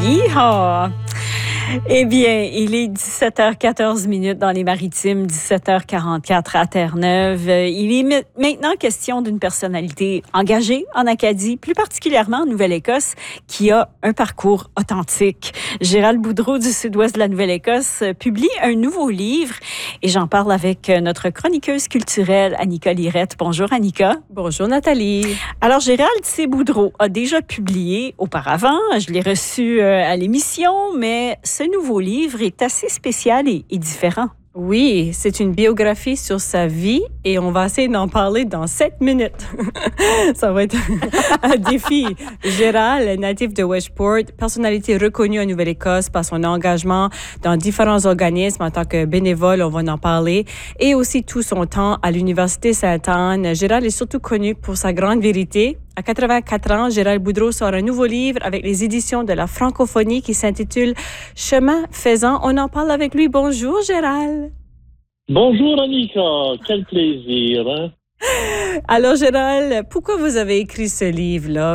Yeehaw! Eh bien, il est 17h14 dans les Maritimes, 17h44 à Terre-Neuve. Il est maintenant question d'une personnalité engagée en Acadie, plus particulièrement en Nouvelle-Écosse, qui a un parcours authentique. Gérald Boudreau du Sud-Ouest de la Nouvelle-Écosse publie un nouveau livre et j'en parle avec notre chroniqueuse culturelle Annika Lirette. Bonjour Annika. Bonjour Nathalie. Alors Gérald C. Boudreau a déjà publié auparavant, je l'ai reçu à l'émission, mais ce nouveau livre est assez spécial et différent. Oui, c'est une biographie sur sa vie et on va essayer d'en parler dans 7 minutes. Ça va être un défi. Gérald, natif de Westport, personnalité reconnue en Nouvelle-Écosse par son engagement dans différents organismes en tant que bénévole, on va en parler, et aussi tout son temps à l'Université Sainte-Anne. Gérald est surtout connu pour sa grande vérité. À 84 ans, Gérald Boudreau sort un nouveau livre avec les éditions de la francophonie qui s'intitule « Chemin faisant ». On en parle avec lui. Bonjour, Gérald. Bonjour, Annika. Quel plaisir. Hein? Alors, Gérald, pourquoi vous avez écrit ce livre-là?